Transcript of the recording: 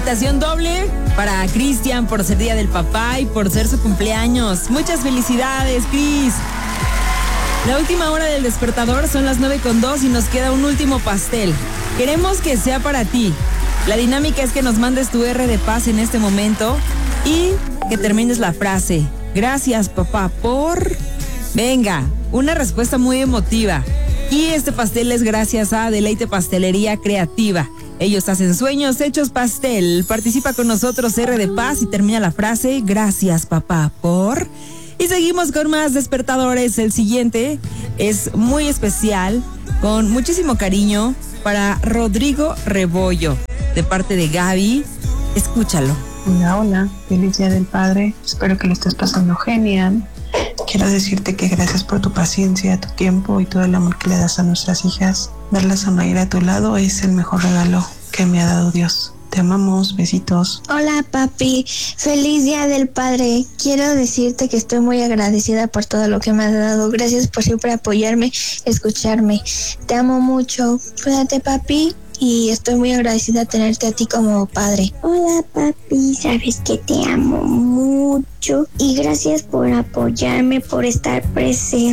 felicitación doble para Cristian por ser Día del Papá y por ser su cumpleaños. Muchas felicidades, Cris. La última hora del despertador son las 9:02 y nos queda un último pastel. Queremos que sea para ti. La dinámica es que nos mandes tu R de paz en este momento y que termines la frase. Gracias, papá, por... Venga, una respuesta muy emotiva. Y este pastel es gracias a Deleite Pastelería Creativa. Ellos hacen sueños hechos pastel. Participa con nosotros, R de paz, y termina la frase. Gracias, papá, por... Y seguimos con más despertadores. El siguiente es muy especial, con muchísimo cariño, para Rodrigo Rebollo, de parte de Gaby. Escúchalo. Hola, hola, feliz Día del Padre. Espero que lo estés pasando genial. Quiero decirte que gracias por tu paciencia, tu tiempo y todo el amor que le das a nuestras hijas. Verlas sonreír a tu lado es el mejor regalo que me ha dado Dios. Te amamos, besitos. Hola papi, feliz Día del Padre. Quiero decirte que estoy muy agradecida por todo lo que me has dado. Gracias por siempre apoyarme, escucharme. Te amo mucho. Cuídate papi y estoy muy agradecida de tenerte a ti como padre. Hola papi, sabes que te amo mucho y gracias por apoyarme, por estar presente